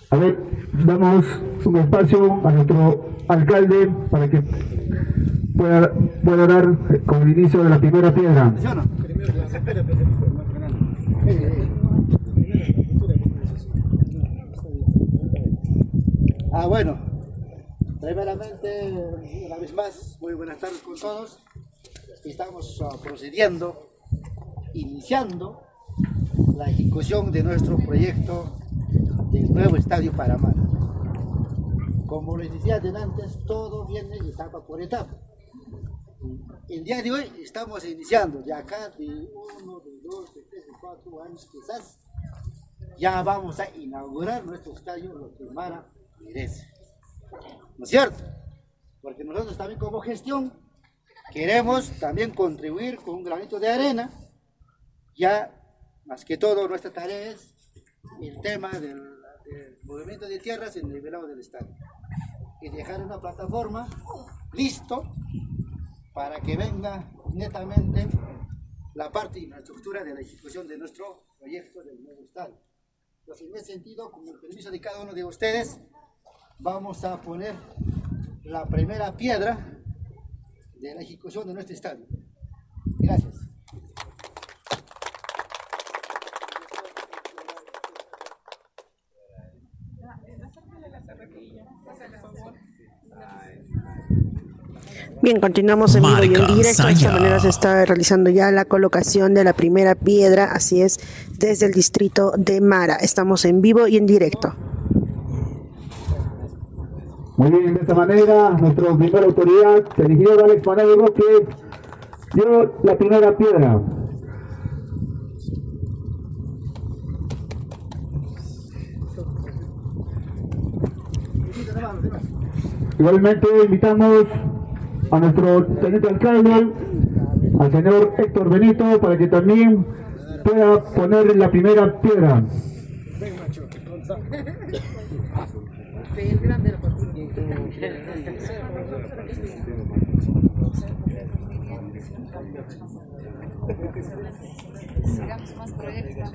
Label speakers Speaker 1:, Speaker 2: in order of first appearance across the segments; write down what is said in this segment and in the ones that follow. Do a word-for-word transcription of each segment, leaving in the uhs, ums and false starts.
Speaker 1: A ver, damos un espacio a nuestro alcalde para que pueda, pueda dar con el inicio de la primera piedra.
Speaker 2: Ah, bueno, primeramente, una vez más, muy buenas tardes con todos. Estamos uh, procediendo, iniciando la ejecución de nuestro proyecto del nuevo estadio para Mara. Como les decía antes, todo viene etapa por etapa. El día de hoy estamos iniciando, de acá de uno, de dos, de tres, de cuatro años quizás, ya vamos a inaugurar nuestro estadio, lo que Mara merece. ¿No es cierto? Porque nosotros también como gestión queremos también contribuir con un granito de arena. Ya más que todo nuestra tarea es el tema del, del movimiento de tierras en el nivelado del estadio y dejar una plataforma listo para que venga netamente la parte de infraestructura de la ejecución de nuestro proyecto del nuevo estadio. Entonces, en ese sentido, con el permiso de cada uno de ustedes, vamos a poner la primera piedra de la ejecución de nuestro estadio. Gracias.
Speaker 3: Bien, continuamos en vivo y en directo. De esta manera se está realizando ya la colocación de la primera piedra, así es, desde el distrito de Mara. Estamos en vivo y en directo.
Speaker 1: Muy bien, de esta manera, nuestra primera autoridad, el ingeniero Alex Manero Roque, dio la primera piedra. Igualmente invitamos a nuestro teniente alcalde, al señor Héctor Benito, para que también pueda poner la primera piedra.
Speaker 4: Sigamos más proyectos.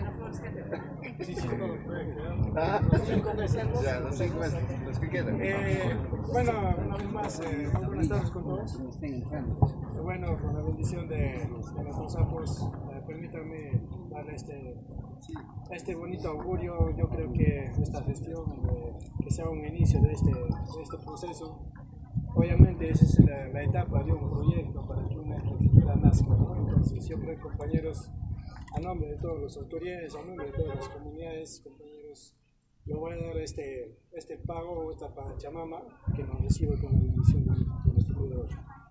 Speaker 5: Eh, bueno, una vez más, eh, muy buenas tardes con todos. Bueno, con la bendición de, de nuestros sapos, eh, permítanme darle este, este bonito augurio. Yo creo que esta gestión, eh, que sea un inicio de este, de este proceso. Obviamente esa es la, la etapa de un proyecto para que una infraestructura nazca, ¿no? Entonces yo creo, compañeros, a nombre de todas las autoridades, a nombre de todas las comunidades, compañeros, le voy a dar este, este pago, esta pachamama que nos recibe con la bendición de, de nuestro cuidador.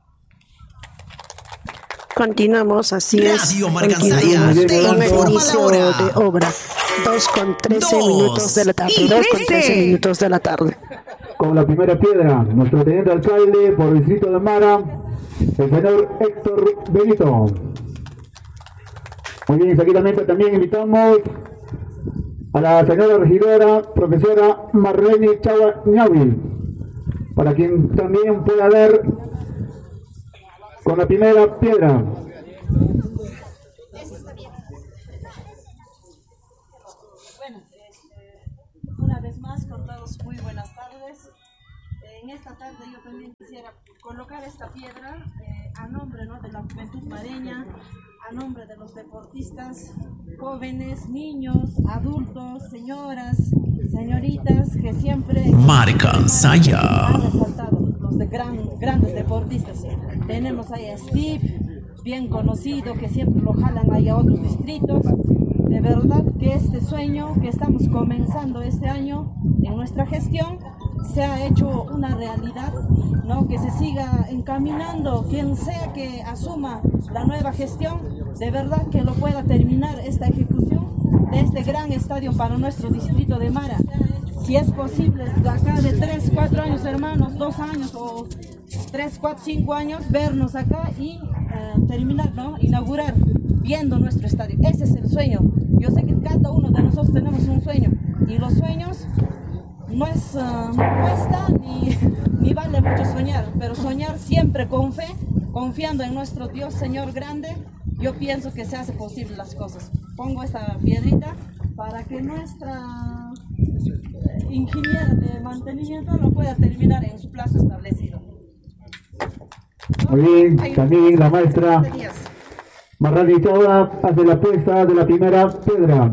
Speaker 3: Continuamos, así es,
Speaker 6: Radio
Speaker 3: continuamos
Speaker 6: te
Speaker 3: con el
Speaker 6: informa
Speaker 3: inicio
Speaker 6: la hora.
Speaker 3: de obra. dos con trece
Speaker 6: Dos
Speaker 3: minutos de la tarde.
Speaker 6: y
Speaker 3: dos con
Speaker 6: trece.
Speaker 3: trece minutos de la tarde.
Speaker 1: Con la primera piedra, nuestro teniente alcalde por el distrito de Mara, el señor Héctor Benito. Muy bien, seguidamente también invitamos a la señora regidora, profesora Marlene Chagua Ñaui, para quien también pueda dar con la primera piedra.
Speaker 4: Bueno, este, una vez más con todos muy buenas tardes. En esta tarde yo también quisiera colocar esta piedra eh, a nombre, ¿no?, de la juventud mareña, a nombre de los deportistas, jóvenes, niños, adultos, señoras, señoritas que siempre
Speaker 6: Marca Saya
Speaker 4: han resaltado, los de gran, grandes deportistas. Tenemos ahí a Steve, bien conocido, que siempre lo jalan ahí a otros distritos. De verdad que este sueño que estamos comenzando este año en nuestra gestión se ha hecho una realidad, ¿no? Que se siga encaminando, quien sea que asuma la nueva gestión, de verdad que lo pueda terminar esta ejecución de este gran estadio para nuestro distrito de Mara. Si es posible, de acá de tres, cuatro años, hermanos, dos años o tres, cuatro, cinco años, vernos acá y eh, terminar, ¿no?, inaugurar viendo nuestro estadio. Ese es el sueño. Yo sé que cada uno de nosotros tenemos un sueño y los sueños no es uh, cuesta ni, ni vale mucho soñar, pero soñar siempre con fe, confiando en nuestro Dios Señor grande, yo pienso que se hace posible las cosas. Pongo esta piedrita para que nuestra ingeniero de mantenimiento lo pueda terminar en su plazo establecido.
Speaker 1: Muy bien, también la maestra Marrani Chaua hace la puesta de la primera piedra.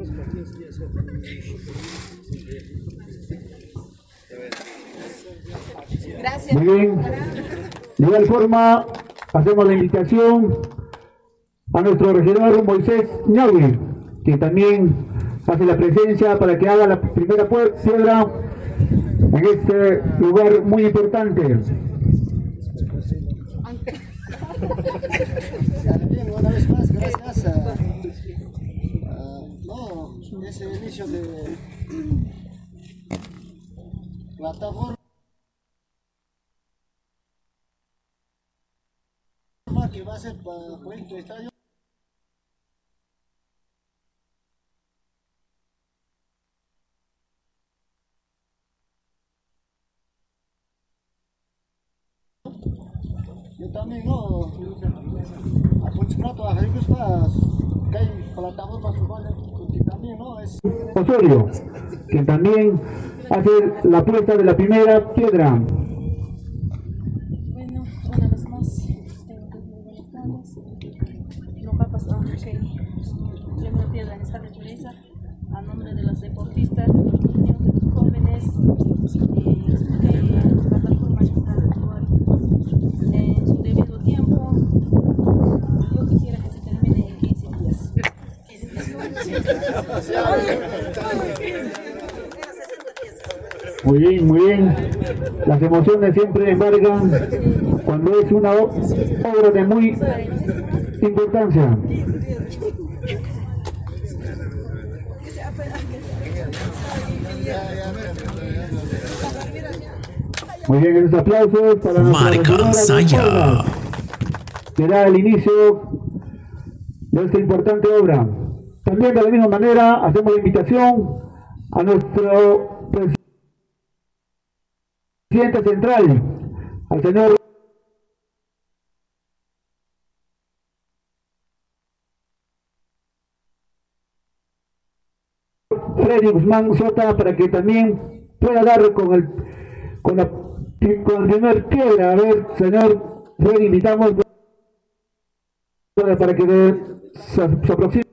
Speaker 4: Gracias.
Speaker 1: Muy bien. De igual forma, hacemos la invitación a nuestro regidor Moisés Ñaui, que también hace la presencia para que haga la primera piedra en este lugar muy importante.
Speaker 2: Bien, una vez más, gracias a, a no, ese inicio de plataforma que va a ser para proyecto de estadio. Yo también, no, a Punchiplato, a Jaricus, que hay plataformas urbanas, que también, no, es...
Speaker 1: Osorio, que también hace la puesta de la primera piedra.
Speaker 4: Bueno, una vez más, tengo que buenas tardes. Lo que ha pasado, que primera piedra en esta realiza a nombre de los deportistas, de los niños, de los jóvenes, eh, de la plataforma que está actual en su debido tiempo. Yo quisiera que se termine en quince días.
Speaker 1: Muy bien, muy bien. Las emociones siempre embargan cuando es una obra de muy importancia. Muy bien, esos aplausos para
Speaker 6: Marca Saya.
Speaker 1: Será el inicio de esta importante obra. También de la misma manera hacemos la invitación a nuestro presidente central, al señor Freddy Guzmán Sota, para que también pueda dar con el con la con el primer piedra. A ver, señor Freddy, invitamos para que de, se, se aproxime.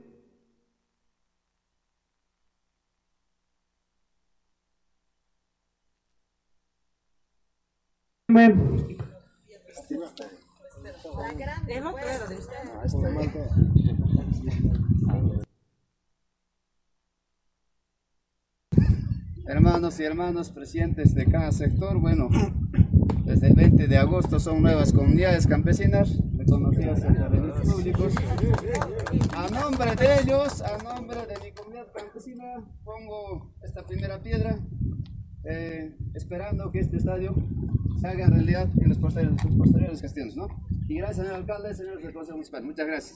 Speaker 7: Hermanos y hermanas presidentes de cada sector, bueno, desde el veinte de agosto son nuevas comunidades campesinas reconocidas en los registros públicos. A nombre de ellos, a nombre de mi comunidad campesina, pongo esta primera piedra, eh, esperando que este estadio se haga realidad en las posteriores, posteriores gestiones, ¿no? Y gracias, señor alcalde, señores del Consejo Municipal. Muchas gracias.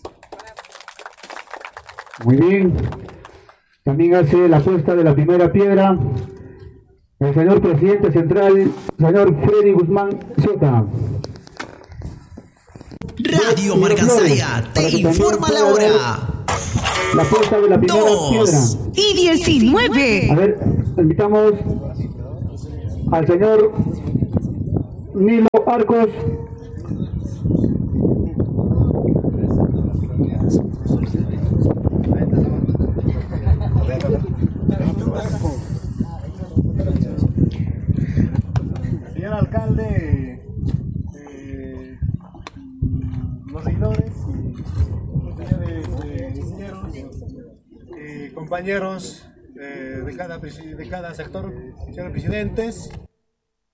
Speaker 1: Muy bien. También hace la puesta de la primera piedra el señor presidente central, señor Freddy Guzmán Sota.
Speaker 6: Radio Marca Saya te informa la hora.
Speaker 1: La puesta de la primera
Speaker 6: Dos
Speaker 1: piedra.
Speaker 6: y diecinueve.
Speaker 1: A ver, invitamos al señor Nilo Arcos.
Speaker 5: Señor alcalde, eh, los regidores, señores eh, ingenieros, eh, compañeros eh, de, cada, de cada sector, señores presidentes.